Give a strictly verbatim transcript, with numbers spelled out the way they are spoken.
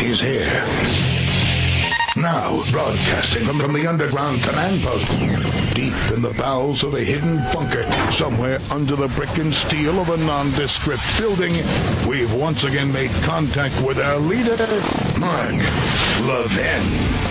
He's here. Now, broadcasting from, from the underground command post, deep in the bowels of a hidden bunker, somewhere under the brick and steel of a nondescript building, we've once again made contact with our leader, Mark Levin.